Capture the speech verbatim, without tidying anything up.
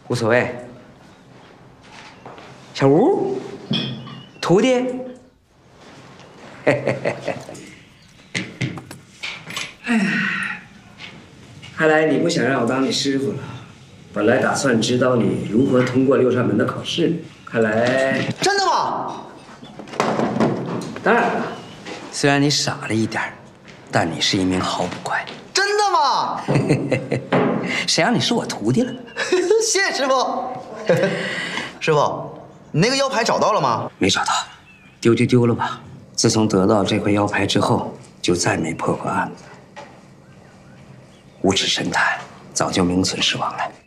无所谓。小吴，徒弟，嘿嘿嘿嘿。哎呀，看来你不想让我当你师傅了。本来打算指导你如何通过六扇门的考试，看来真的吗？ 当然了，虽然你傻了一点，但你是一名好捕快。 真的吗？ 谁让你是我徒弟了？ 谢谢师傅。师傅，你那个腰牌找到了吗？ 没找到，丢就丢了吧。自从得到这块腰牌之后，就再没破过案子。无耻神探早就名存实亡了。